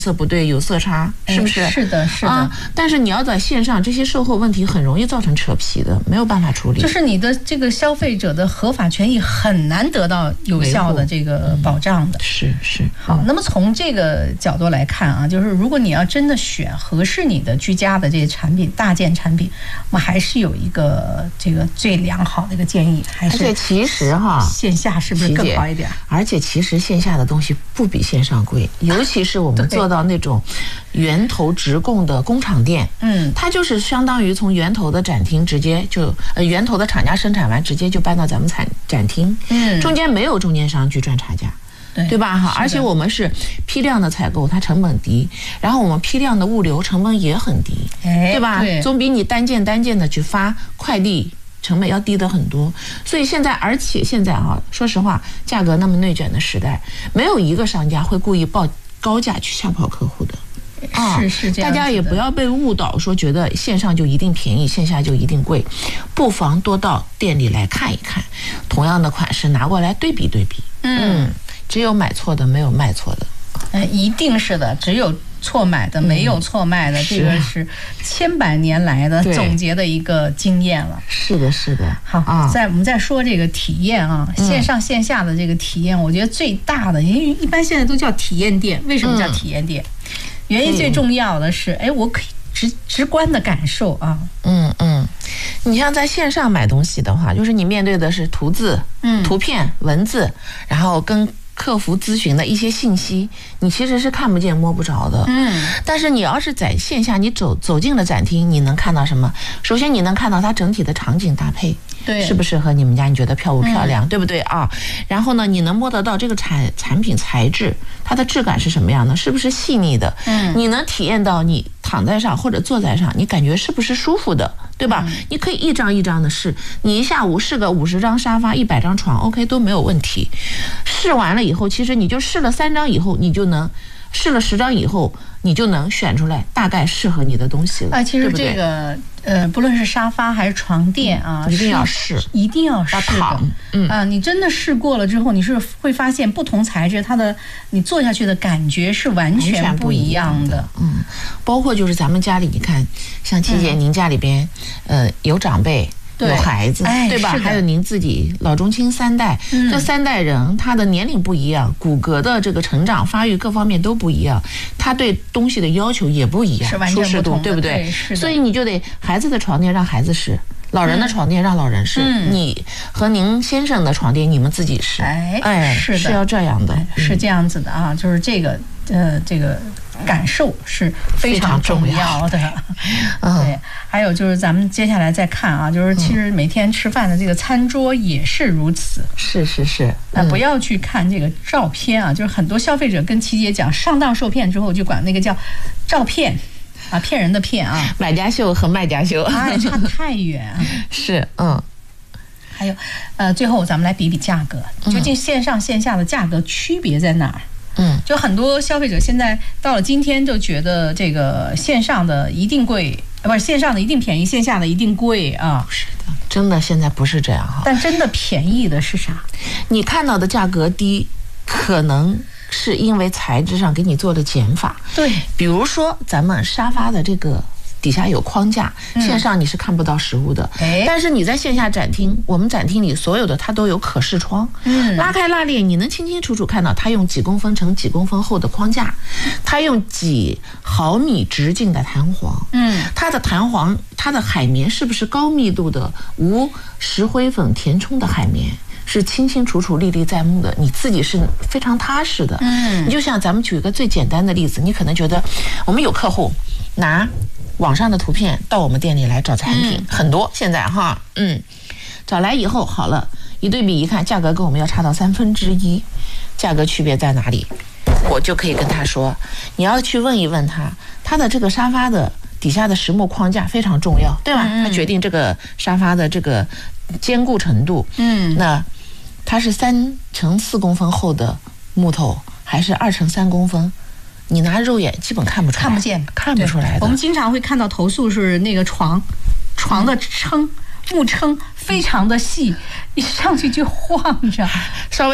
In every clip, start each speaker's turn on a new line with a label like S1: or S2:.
S1: 色不对，有色差，是不是？
S2: 是的，是的。
S1: 但是你要在线上，这些售后问题很容易造成扯皮的，没有办法处理。
S2: 就是你的这个消费者的合法权益很难得到有效的这个保障的。
S1: 是。
S2: 好，那么从这个角度来看啊，就是如果你要真的选合适你的居家的这些产品，大件产品，我们还是有一个这个最良好的一个建议，还是。
S1: 而且其实
S2: 线下是不是更好一点？
S1: 而且其实线下的东西不比线上贵，尤其是我们做到那种源头直供的工厂店，它就是相当于从源头的展厅直接就源头的厂家生产完，直接就搬到咱们展厅，中间没有中间商去赚差价。对吧？而且我们是批量的采购，它成本低，然后我们批量的物流成本也很低，对吧？总比你单件的去发快递成本要低得很多。所以而且现在说实话，价格那么内卷的时代，没有一个商家会故意报高价去吓跑客户的。
S2: 是这样。
S1: 大家也不要被误导，说觉得线上就一定便宜，线下就一定贵，不妨多到店里来看一看，同样的款式拿过来对比。只有买错的，没有卖错的。
S2: 一定是的，只有错买的，没有错卖的，这个是千百年来的总结的一个经验了。
S1: 是的。
S2: 好，我们再说这个体验线上线下的这个体验，我觉得最大的，因为一般现在都叫体验店，为什么叫体验店？原因最重要的是，我可以直观的感受啊。
S1: 你像在线上买东西的话，就是你面对的是图字、图片、文字，然后跟客服咨询的一些信息，你其实是看不见摸不着的。但是你要是在线下，你走进了展厅，你能看到什么？首先你能看到它整体的场景搭配，
S2: 对，
S1: 适不适合你们家？你觉得漂不漂亮？对不对啊？然后呢，你能摸得到这个产品材质，它的质感是什么样的？是不是细腻的？你能体验到你躺在上或者坐在上，你感觉是不是舒服的？对吧？你可以一张一张的试，你一下午试个50张沙发、100张床 ，OK 都没有问题。试完了以后，其实你就试了3张以后，你就能试了10张以后，你就能选出来大概适合你的东西了。
S2: 其实这个不论是沙发还是床垫
S1: 一定要试，
S2: 一定要试的。你真的试过了之后，你是会发现不同材质它的你坐下去的感觉是完全不一样的。
S1: 包括就是咱们家里，你看，像琪姐您家里边，有长辈。有孩子，对吧？还有您自己老中青3代，这3代人他的年龄不一样，骨骼的这个成长发育各方面都不一样，他对东西的要求也不一样，舒适度对不对？所以你就得孩子的床垫让孩子试，老人的床垫让老人试，你和您先生的床垫你们自己试。是的，是要这样的，
S2: 是这样子的啊，就是这个感受是非常重要的。对，还有就是咱们接下来再看啊，就是其实每天吃饭的这个餐桌也是如此。
S1: 是。
S2: 不要去看这个照片啊，就是很多消费者跟琪姐讲，上当受骗之后就管那个叫照片骗人的骗啊。
S1: 买家秀和卖家秀
S2: 差太远。
S1: 是。
S2: 还有最后咱们来比比价格，究竟线上线下的价格区别在哪儿？就很多消费者现在到了今天就觉得这个线上的一定贵，不是线上的一定便宜，线下的一定贵啊。
S1: 是的，真的现在不是这样哈。
S2: 但真的便宜的是啥？
S1: 你看到的价格低，可能是因为材质上给你做了减法。
S2: 对，
S1: 比如说咱们沙发的这个底下有框架，线上你是看不到实物的，但是你在线下展厅，我们展厅里所有的它都有可视窗，拉开拉链，你能清清楚楚看到它用几公分乘几公分厚的框架，它用几毫米直径的弹簧，它的弹簧，它的海绵是不是高密度的无石灰粉填充的海绵？是清清楚楚历历在目的，你自己是非常踏实的。你就像咱们举一个最简单的例子，你可能觉得我们有客户拿网上的图片到我们店里来找产品，很多现在找来以后好了，一对比一看，价格跟我们要差到1/3，价格区别在哪里？我就可以跟他说，你要去问一问他的这个沙发的底下的实木框架非常重要，对吧？它决定这个沙发的这个坚固程度。那它是3乘4公分厚的木头，还是2乘3公分？你拿肉眼基本看不出来，看不出来的。
S2: 我们经常会看到投诉是那个床的木撑非常的细，一上去就晃着，
S1: 稍微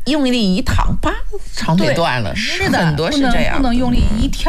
S1: 用力一躺，叭，长腿断了，
S2: 是的，
S1: 很多是这样，
S2: 不能用力一跳。